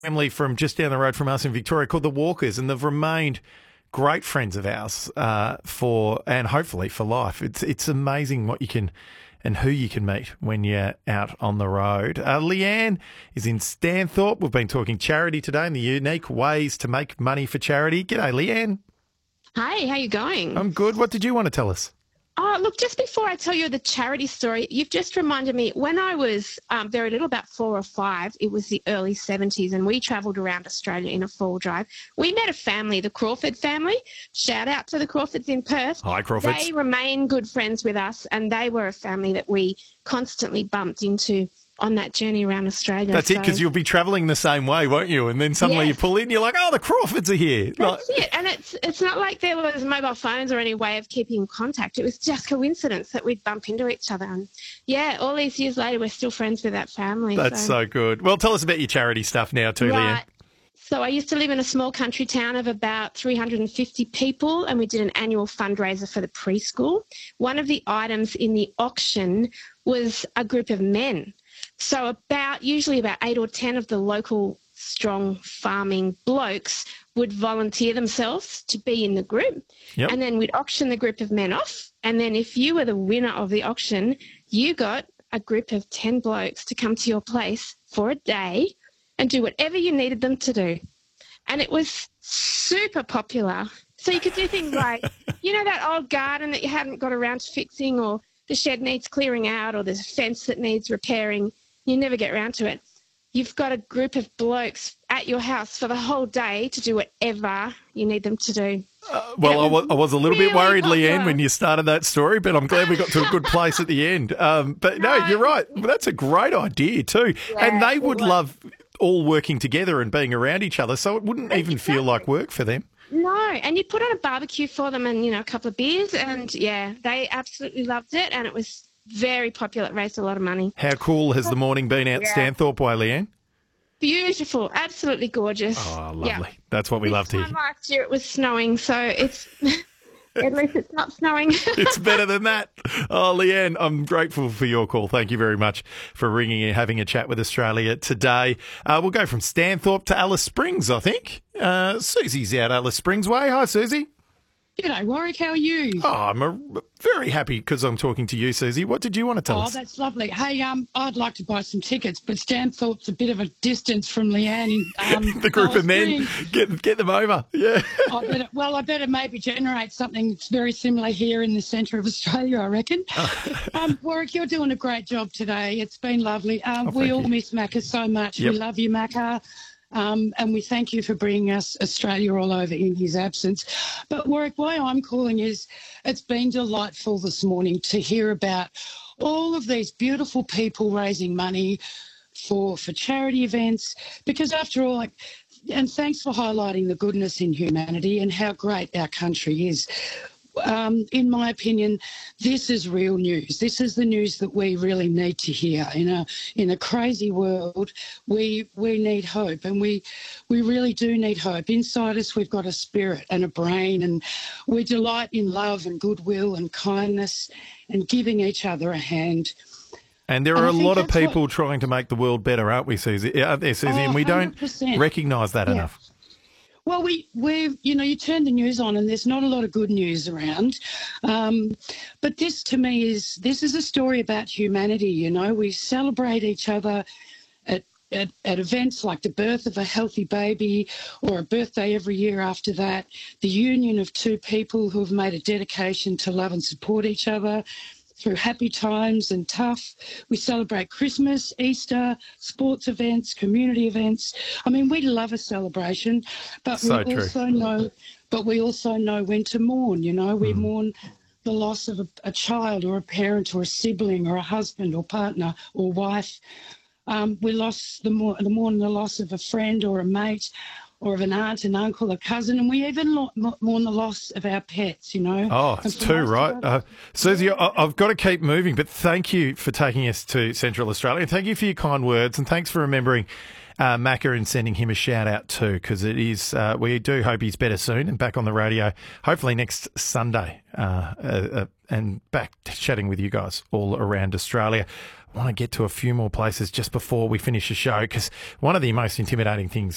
family from just down the road from us in Victoria called the Walkers, and they've remained great friends of ours and hopefully for life. It's amazing what you can and who you can meet when you're out on the road. Leanne is in Stanthorpe. We've been talking charity today and the unique ways to make money for charity. G'day, Leanne. Hi, how you going? I'm good. What did you want to tell us? Oh, look, just before I tell you the charity story, you've just reminded me, when I was very little, about 4 or 5, it was the early 70s, and we travelled around Australia in a 4-drive. We met a family, the Crawford family. Shout out to the Crawfords in Perth. Hi, Crawfords. They remain good friends with us, and they were a family that we constantly bumped into on that journey around Australia. That's it, because you'll be travelling the same way, won't you? And then suddenly you pull in, you're like, oh, the Crawfords are here. That's it. And it's not like there was mobile phones or any way of keeping in contact. It was just coincidence that we'd bump into each other. And, yeah, all these years later, we're still friends with that family. That's so good. Well, tell us about your charity stuff now too, Leanne. So I used to live in a small country town of about 350 people, and we did an annual fundraiser for the preschool. One of the items in the auction was a group of men. So usually about 8 or 10 of the local strong farming blokes would volunteer themselves to be in the group. Yep. And then we'd auction the group of men off. And then if you were the winner of the auction, you got a group of 10 blokes to come to your place for a day and do whatever you needed them to do. And it was super popular. So you could do things like, that old garden that you hadn't got around to fixing, or the shed needs clearing out, or there's a fence that needs repairing. You never get around to it. You've got a group of blokes at your house for the whole day to do whatever you need them to do. I was a little bit worried, Leanne, when you started that story, but I'm glad we got to a good place at the end. No, you're right. That's a great idea too. Yeah, and they would love all working together and being around each other, so it wouldn't even feel like work for them. No, and you put on a barbecue for them and, a couple of beers, and, yeah, they absolutely loved it, and it was very popular. It raised a lot of money. How cool has the morning been out Stanthorpe way, Leanne? Beautiful. Absolutely gorgeous. Oh, lovely. Yeah. That's what we love to hear. Last year it was snowing, so it's at least it's not snowing. It's better than that. Oh, Leanne, I'm grateful for your call. Thank you very much for ringing and having a chat with Australia today. We'll go from Stanthorpe to Alice Springs, I think. Susie's out Alice Springs way. Hi, Susie. G'day, Warwick. How are you? Oh, I'm very happy because I'm talking to you, Susie. What did you want to tell us? Oh, that's lovely. Hey, I'd like to buy some tickets, but Stanthorpe's a bit of a distance from Leanne. The group of men, get them over. Yeah. I better maybe generate something that's very similar here in the centre of Australia, I reckon. Warwick, you're doing a great job today. It's been lovely. We all miss Macca so much. Yep. We love you, Macca. And we thank you for bringing us Australia all over in his absence. But Warwick, why I'm calling is it's been delightful this morning to hear about all of these beautiful people raising money for charity events, because after all, and thanks for highlighting the goodness in humanity and how great our country is. In my opinion, this is real news. This is the news that we really need to hear. In a crazy world, we need hope, and we really do need hope. Inside us, we've got a spirit and a brain, and we delight in love and goodwill and kindness and giving each other a hand. And there are a lot of people trying to make the world better, aren't we, Susie? Out there, Susie, and we don't recognise that enough. Well, you turn the news on and there's not a lot of good news around. But this to me this is a story about humanity. We celebrate each other at events like the birth of a healthy baby, or a birthday every year after that, the union of two people who have made a dedication to love and support each other through happy times and tough. We celebrate Christmas, Easter, sports events, community events. I mean, we love a celebration, but we also know when to mourn. We mourn the loss of a child or a parent or a sibling or a husband or partner or wife. We mourn the loss of a friend or a mate, or of an aunt, an uncle, a cousin, and we even mourn the loss of our pets, Oh, it's too right. Susie, I've got to keep moving, but thank you for taking us to Central Australia. Thank you for your kind words, and thanks for remembering Macca and sending him a shout-out too, because it is, we do hope he's better soon and back on the radio, hopefully next Sunday, and back chatting with you guys all around Australia. I want to get to a few more places just before we finish the show, because one of the most intimidating things